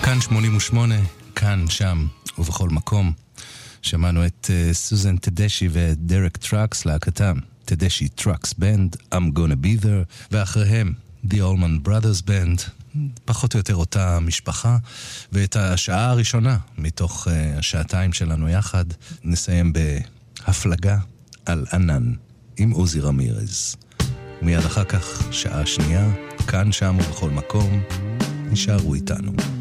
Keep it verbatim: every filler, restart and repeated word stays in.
כאן שמונים ושמונה, כאן, שם ובכל מקום. שמענו את uh, סוזן טדשי ודרק טראקס להקתם, טדשי טראקס בנד, I'm Gonna Be There, ואחריהם The Allman Brothers Band, פחות או יותר אותה משפחה, ואת השעה הראשונה מתוך uh, השעתיים שלנו יחד, נסיים בהפלגה על ענן עם עוזי רמירז. ומיד אחר כך, שעה שנייה, כאן, שם ובכל מקום, נשארו איתנו.